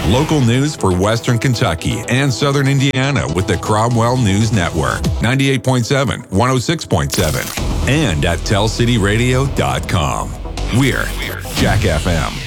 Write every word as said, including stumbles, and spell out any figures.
Local news for Western Kentucky and Southern Indiana with the Cromwell News Network, ninety-eight point seven, one oh six point seven, and at tell city radio dot com. We're Jack F M.